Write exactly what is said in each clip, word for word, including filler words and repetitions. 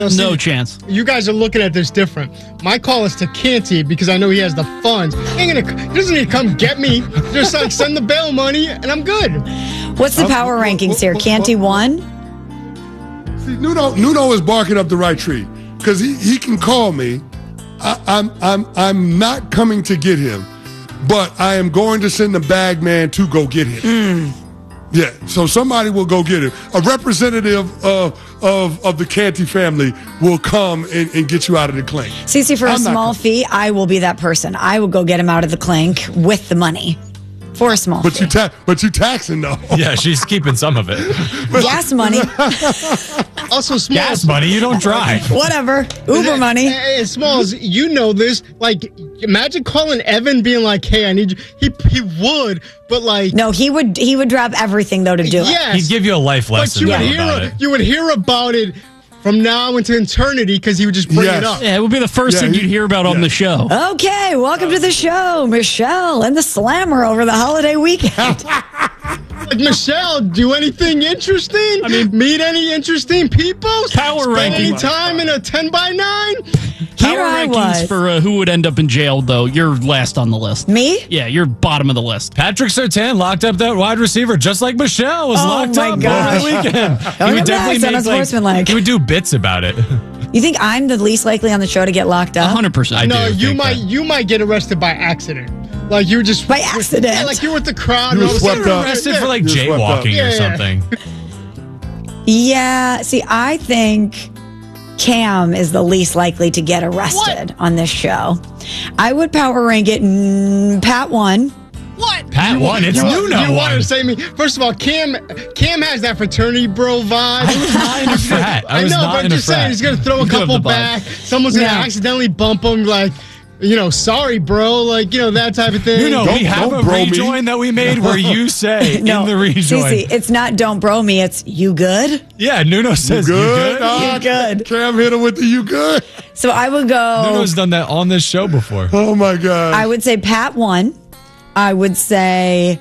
See, no chance. You guys are looking at this different. My call is to Canty because I know he has the funds. He, ain't gonna, he doesn't need to come get me. Just like send the bail money and I'm good. What's the power um, rankings here? Canty one? See, Nuno, Nuno is barking up the right tree because he, he can call me. I, I'm I'm I'm not coming to get him, but I am going to send the bag man to go get him. Mm. Yeah, so somebody will go get him. A representative of of, of the Canty family will come and, and get you out of the clink. Cece, for I'm a small fee, I will be that person. I will go get him out of the clink with the money. For a small but fee. you ta- but you taxing though. Yeah, she's keeping some of it. Gas money. Also, Smalls. Gas money, you don't drive. Whatever. Uber money. Hey, Smalls, you know this. Like, imagine calling Evan being like, hey, I need you. He he would, but like. No, he would He would drop everything, though, to do it. Yes. He'd give you a life lesson But you would, hear, about it. you would hear about it from now into eternity because he would just bring Yes. it up. Yeah, it would be the first Yeah, thing he- you'd hear about yeah. on the show. Okay, welcome to the show, Michelle and the Slammer over the holiday weekend. Like, Michelle, do anything interesting? I mean- meet any interesting people? Power Spend any rankings. time in a ten by nine? Here Power I rankings was. for uh, who would end up in jail, though. You're last on the list. Me? Yeah, you're bottom of the list. Patrick Surtain locked up that wide receiver just like Michelle was Oh locked my up gosh. over the weekend. Don't get relaxed on Unsportsmanlike. He would do bits about it. You think I'm the least likely on the show to get locked up? one hundred percent. I No, do you think might that. you might get arrested by accident. Like you were just By accident? Yeah, like you're with the crowd. You and were all of a swept sudden- up. Arrested Yeah. for like You're swept up. jaywalking Yeah, or yeah. something. Yeah, see, I think Cam is the least likely to get arrested on this show. I would power rank it mm, Pat one. What? Pat won. It's you, Nuno You wanted won. to say me? First of all, Cam Cam has that fraternity bro vibe. Not in a frat. I I was know, not but I'm in a just saying frat. he's gonna throw a You do have couple the vibe. back. Someone's gonna Yeah. accidentally bump him, like, you know, sorry, bro, like, you know, that type of thing. You know, Don't- we have don't a bro me. rejoin that we made where you say No, in the rejoin. Cece, it's not don't bro me, it's you good? Yeah, Nuno says you Good. good. Ah, You good. Cam hit him with the you good. So I would go, Nuno's done that on this show before. Oh my God. I would say Pat one. I would say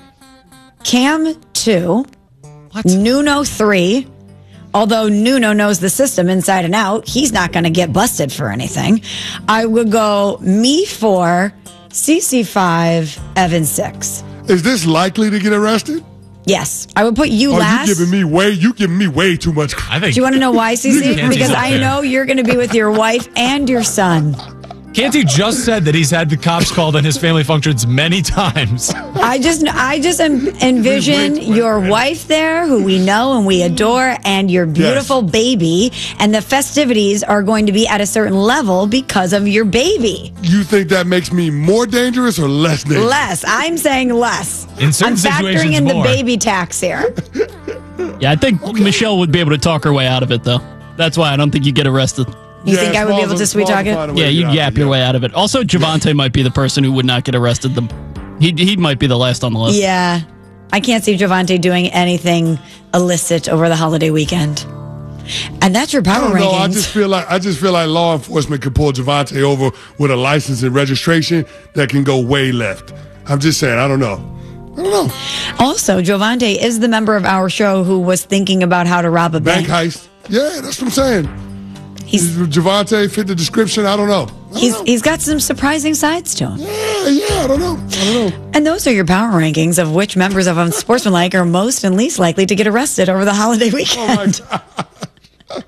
Cam two. What? Nuno three. Although Nuno knows the system inside and out, he's not going to get busted for anything. I would go me four, Cece five, Evan six. Is this likely to get arrested? Yes, I would put you Oh, last. you giving me way you giving me way too much credit. I think. Do you want to know why, Cece? Canty's Because up I there. know you're going to be with your wife and your son. Canty just said that he's had the cops called on his family functions many times. I just, I just en- envision your wife there, who we know and we adore, and your beautiful baby, and the festivities are going to be at a certain level because of your baby. You think that makes me more dangerous or less dangerous? Less. I'm saying less. In certain I'm factoring situations, in more. the baby tax here. Yeah, I think Michelle would be able to talk her way out of it, though. That's why I don't think you'd get arrested. You think I would be able to sweet talk it? Yeah, you'd yap your way out of it. Also, Javante might be the person who would not get arrested. The he he might be the last on the list. Yeah. I can't see Javante doing anything illicit over the holiday weekend. And that's your I power don't know. I rankings. just feel like I just feel like law enforcement could pull Javante over with a license and registration that can go way left. I'm just saying. I don't know. I don't know. Also, Javante is the member of our show who was thinking about how to rob a Bank bank. heist. Yeah, that's what I'm saying. He's Javante fit the description. I don't know. I don't he's know. he's got some surprising sides to him. Yeah, yeah. I don't know. I don't know. And those are your power rankings of which members of Unsportsmanlike are most and least likely to get arrested over the holiday Oh my weekend. God.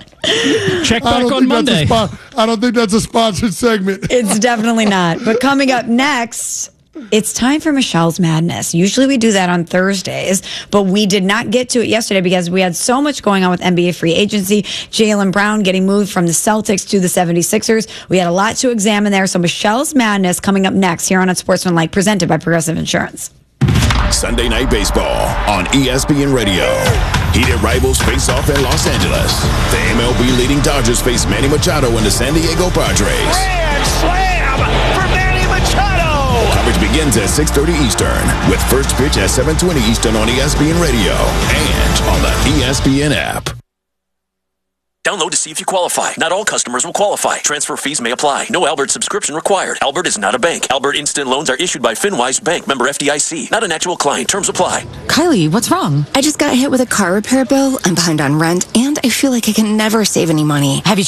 Check I back don't on think Monday. that's a spon- I don't think that's a sponsored segment. It's definitely not. But coming up next, it's time for Michelle's Madness. Usually we do that on Thursdays, but we did not get to it yesterday because we had so much going on with N B A free agency. Jaylen Brown getting moved from the Celtics to the seventy-sixers. We had a lot to examine there. So Michelle's Madness coming up next here on Unsportsmanlike, presented by Progressive Insurance. Sunday Night Baseball on E S P N Radio. Heated rivals face off in Los Angeles. The M L B leading Dodgers face Manny Machado and the San Diego Padres. Grand slam for Manny Machado. Coverage begins at six thirty Eastern with first pitch at seven twenty Eastern on E S P N Radio and on the E S P N app. Download to see if you qualify. Not all customers will qualify. Transfer fees may apply. No Albert subscription required. Albert is not a bank. Albert Instant Loans are issued by FinWise Bank, member F D I C. Not an actual client. Terms apply. Kylie, what's wrong? I just got hit with a car repair bill. I'm behind on rent, and I feel like I can never save any money. Have you